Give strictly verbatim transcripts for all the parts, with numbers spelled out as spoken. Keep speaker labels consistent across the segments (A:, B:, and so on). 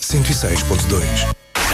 A: cento e seis ponto dois.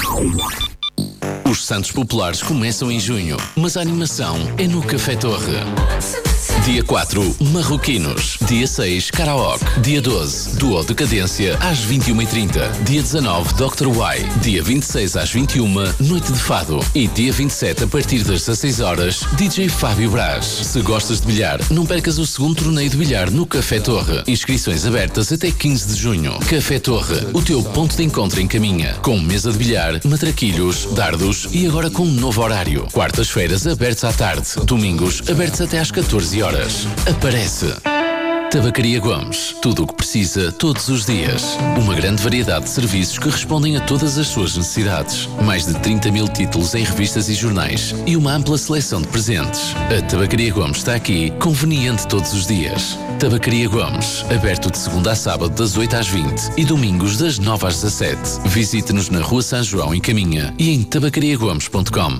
B: Os Santos Populares começam em junho, mas a animação é no Café Torre. Dia quatro, Marroquinos. Dia seis, Karaoke. Dia doze, Duo Decadência, às vinte e uma e trinta. Dia dezanove, doutor Y. Dia vinte e seis, às vinte e uma, Noite de Fado. E dia vinte e sete, a partir das dezasseis horas, D J Fábio Braz. Se gostas de bilhar, não percas o segundo torneio de bilhar no Café Torre. Inscrições abertas até quinze de junho. Café Torre, o teu ponto de encontro em Caminha. Com mesa de bilhar, matraquilhos, dardos e agora com um novo horário. Quartas-feiras abertos à tarde. Domingos abertos até às catorze horas. Aparece! Tabacaria Gomes. Tudo o que precisa, todos os dias. Uma grande variedade de serviços que respondem a todas as suas necessidades. Mais de trinta mil títulos em revistas e jornais. E uma ampla seleção de presentes. A Tabacaria Gomes está aqui, conveniente todos os dias. Tabacaria Gomes. Aberto de segunda a sábado das oito às vinte e domingos das nove às dezassete. Visite-nos na Rua São João, em Caminha, e em tabacaria gomes ponto com.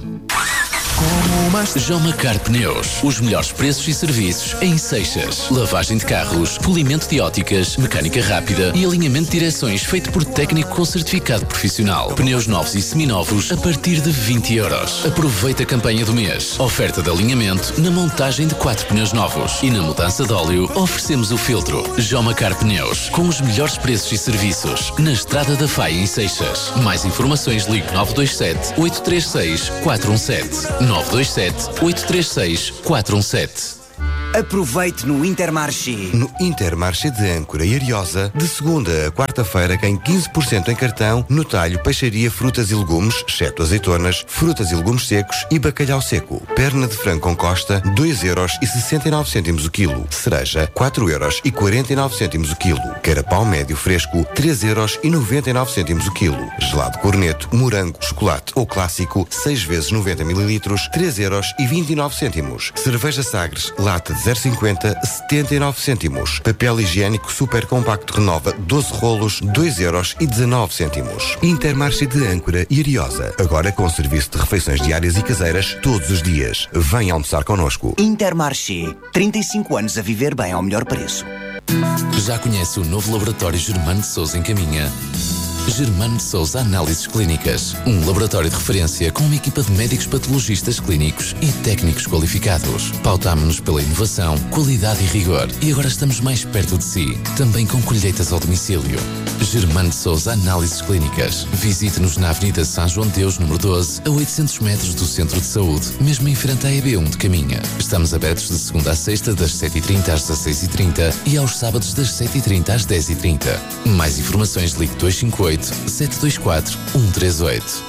B: Jomacar Pneus. Os melhores preços e serviços em Seixas. Lavagem de carros, polimento de óticas, mecânica rápida e alinhamento de direções feito por técnico com certificado profissional. Pneus novos e seminovos a partir de vinte euros. Aproveita a campanha do mês. Oferta de alinhamento na montagem de quatro pneus novos. E na mudança de óleo oferecemos o filtro. Jomacar Pneus. Com os melhores preços e serviços. Na Estrada da Faia, em Seixas. Mais informações, ligue nove dois sete, oito três seis, quatro um sete. nove dois sete, oito três seis, quatro um sete.
C: Aproveite no Intermarché.
D: No Intermarché de Âncora e Ariosa, de segunda a quarta-feira, ganhe quinze por cento em cartão no talho, peixaria, frutas e legumes, exceto azeitonas, frutas e legumes secos e bacalhau seco. Perna de frango com costa, dois euros e sessenta e nove cêntimos o quilo. Cereja, quatro euros e quarenta e nove cêntimos o quilo. Carapau médio fresco, três euros e noventa e nove cêntimos o quilo. Gelado corneto, morango, chocolate ou clássico, seis vezes noventa mililitros, três euros e vinte e nove cêntimos. Cerveja Sagres, lata de zero vírgula cinquenta, setenta e nove cêntimos. Papel higiênico super compacto Renova, doze rolos, dois euros e dezanove cêntimos. Intermarché de Âncora e Ariosa. Agora com serviço de refeições diárias e caseiras todos os dias. Venha almoçar connosco.
C: Intermarché. trinta e cinco anos a viver bem ao melhor preço.
B: Já conhece o novo laboratório Germano de Sousa em Caminha? Germano de Sousa Análises Clínicas. Um laboratório de referência com uma equipa de médicos patologistas clínicos e técnicos qualificados. Pautámo-nos pela inovação, qualidade e rigor. E agora estamos mais perto de si, também com colheitas ao domicílio. Germano de Sousa Análises Clínicas. Visite-nos na Avenida São João de Deus, número doze, a oitocentos metros do Centro de Saúde, mesmo em frente à E B um de Caminha. Estamos abertos de segunda a sexta, das sete e trinta às dezasseis e trinta e aos sábados das sete e trinta às dez e trinta. Mais informações, ligue dois cinco oito, sete dois quatro, um três oito.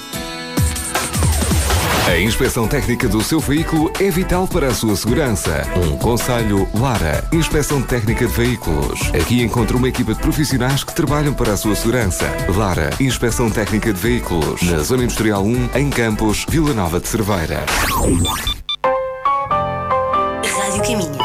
E: A inspeção técnica do seu veículo é vital para a sua segurança. Um conselho Lara, Inspeção Técnica de Veículos. Aqui encontra uma equipa de profissionais que trabalham para a sua segurança. Lara, Inspeção Técnica de Veículos. Na Zona Industrial um, em Campos, Vila Nova de Cerveira.
F: Rádio Caminho.